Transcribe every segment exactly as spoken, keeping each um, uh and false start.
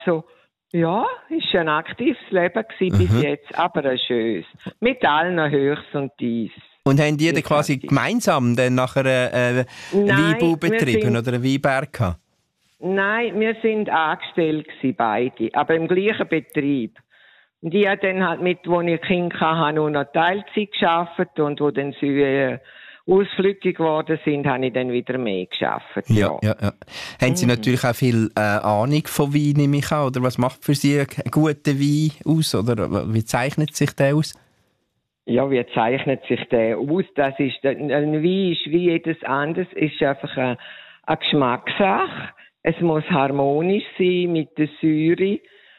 Also, ja, ist ein aktives Leben gewesen bis Mhm. jetzt, aber ein schönes. Mit allen Höchst und Tiefs. Und haben die dann Wie quasi gesagt, gemeinsam dann nachher einen äh, Nein, Weinbau wir betrieben sind- oder einen Weinberg gehabt? Nein, wir sind angestellt gewesen, beide, aber im gleichen Betrieb. Und ich habe dann halt mit, wo ich Kinder hatte, nur noch Teilzeit gearbeitet und wo dann sie äh, ausflügig geworden sind, habe ich dann wieder mehr gearbeitet. Ja, ja, ja. Haben Sie Mhm. natürlich auch viel äh, Ahnung von Wein, nehme ich an, oder was macht für Sie einen guten Wein aus, oder wie zeichnet sich der aus? Ja, wie zeichnet sich der aus? Das ist, ein Wein ist wie jedes anderes, ist einfach eine, eine Geschmackssache. Es muss harmonisch sein mit der Säure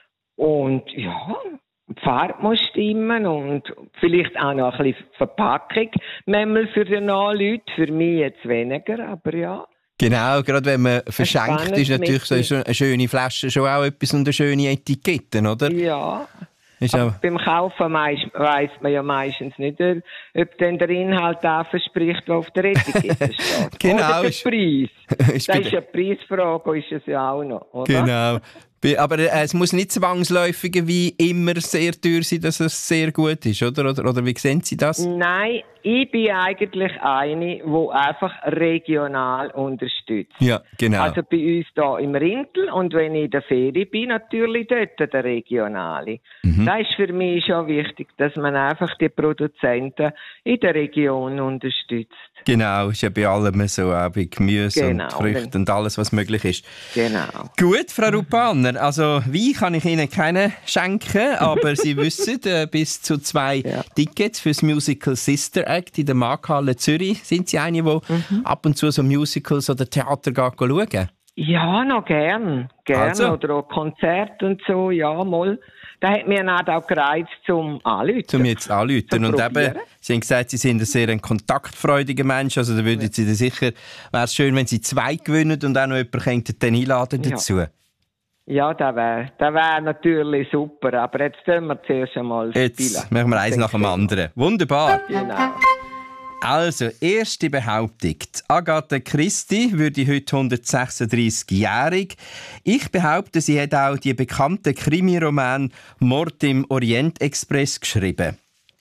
und ja, die Farbe muss stimmen und vielleicht auch noch ein bisschen Verpackung. Manchmal für die neuen Leute, für mich jetzt weniger, aber ja. Genau, gerade wenn man verschenkt, ist natürlich so Mittel. eine schöne Flasche schon auch etwas und eine schöne Etikette, oder? Ja. Ist Aber auch, beim Kaufen weiss man ja meistens nicht, ob denn der Inhalt da verspricht, der auf der Etikette steht. Genau, Oder der ist- Preis. ist Das bei ist eine Preisfrage, ist es ja auch noch, oder? genau. Be- Aber äh, es muss nicht zwangsläufig wie immer sehr teuer sein, dass es sehr gut ist, oder? Oder, oder wie sehen Sie das? Nein, ich bin eigentlich eine, die einfach regional unterstützt. Ja, genau. Also bei uns hier im Rintel und wenn ich in der Ferie bin, natürlich dort der regionale. Mhm. Das ist für mich schon wichtig, dass man einfach die Produzenten in der Region unterstützt. Genau, ist ja bei allem so, auch bei Gemüse Genau. und Früchten und alles, was möglich ist. Genau. Gut, Frau Rupaner, also Wein kann ich Ihnen keinen schenken, aber Sie wissen, äh, bis zu zwei Ja. Tickets für das Musical Sister Act in der Markthalle Zürich. Sind Sie eine, die Mhm. ab und zu so Musicals oder Theater geht schauen? Ja, noch gern. Gern. Also? Oder auch Konzerte und so, ja, mal. Da hat mir dann auch gereizt zum Anrufen. Zum jetzt anrufen. Zum Und Probieren. eben, Sie haben gesagt, Sie sind ein sehr ein kontaktfreudiger Mensch, also da würden Sie dann sicher, wäre es schön, wenn Sie zwei gewinnen und auch noch jemanden könnten dann einladen Ja. dazu. Ja, das wäre das wär natürlich super. Aber jetzt tun wir zuerst einmal spielen. Jetzt machen wir eins nach dem anderen. Wunderbar. Genau. Also, erste Behauptung. Die Agatha Christie würde heute hundertsechsunddreißigjährig. Ich behaupte, sie hat auch die bekannten Krimiroman «Mord im Orient-Express» geschrieben.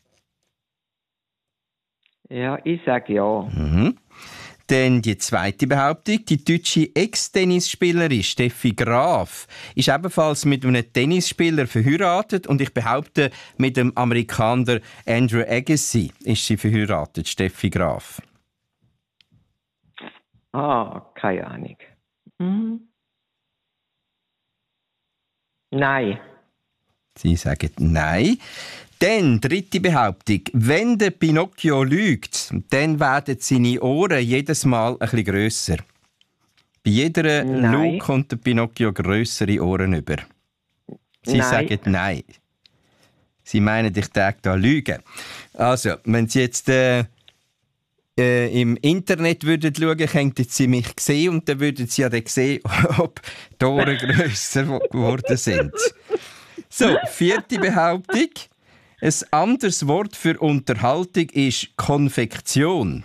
Ja, ich sage ja. Mhm. Dann die zweite Behauptung. Die deutsche Ex-Tennisspielerin Steffi Graf ist ebenfalls mit einem Tennisspieler verheiratet und ich behaupte, mit dem Amerikaner Andrew Agassi ist sie verheiratet, Steffi Graf. Ah, keine Ahnung. Mhm. Nein. Sie sagen nein. Dann, dritte Behauptung. Wenn der Pinocchio lügt, dann werden seine Ohren jedes Mal ein bisschen grösser. Bei jeder Nein. Lüge kommt der Pinocchio grössere Ohren über. Sie Nein. sagen nein. Sie meinen, ich täte da Lügen. Also, wenn Sie jetzt äh, äh, im Internet würden schauen, könnten Sie mich sehen und dann würden Sie ja dann sehen, ob die Ohren grösser geworden sind. So, vierte Behauptung. Ein anderes Wort für Unterhaltung ist Konfektion.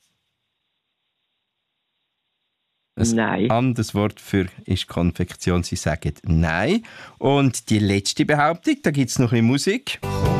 Ein Nein. anderes Wort für ist Konfektion. Sie sagen nein. Und die letzte Behauptung, da gibt es noch ein bisschen Musik.